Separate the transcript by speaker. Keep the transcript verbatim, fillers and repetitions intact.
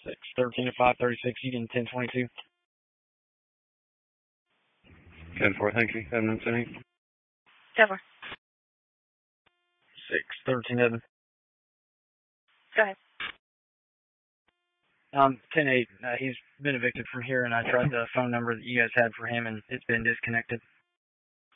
Speaker 1: six thirteen to five thirty-six, you getting ten twenty-two.
Speaker 2: ten four, thank you. Evan City.
Speaker 3: ten four.
Speaker 1: six thirteen, Evan.
Speaker 3: Go ahead.
Speaker 1: Um, ten eight, uh, he's been evicted from here, and I tried the phone number that you guys had for him, and it's been disconnected.